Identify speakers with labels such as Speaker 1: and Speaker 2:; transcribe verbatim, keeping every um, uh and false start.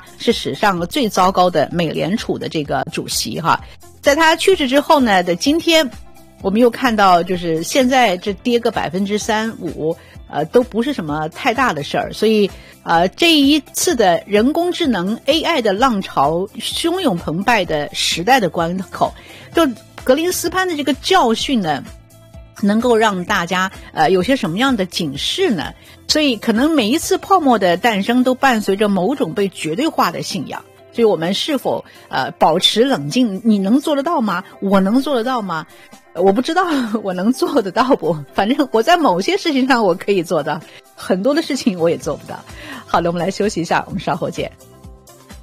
Speaker 1: 是史上最糟糕的美联储的这个主席哈。在他去世之后呢的今天，我们又看到就是现在这跌个百分之三五，呃，都不是什么太大的事儿。所以呃，这一次的人工智能 A I 的浪潮汹涌澎湃的时代的关口，就格林斯潘的这个教训呢，能够让大家呃有些什么样的警示呢？所以可能每一次泡沫的诞生都伴随着某种被绝对化的信仰。所以我们是否呃保持冷静？你能做得到吗？我能做得到吗？我不知道我能做得到不，反正我在某些事情上我可以做到，很多的事情我也做不到。好的，我们来休息一下，我们稍后见。